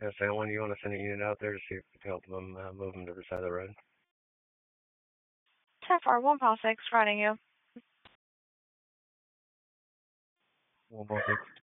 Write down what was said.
Yes, and when you want to send a unit out there to see if we can help them move them to the side of the road. 10-4, 1 Pal 6, riding you. 1 4 6.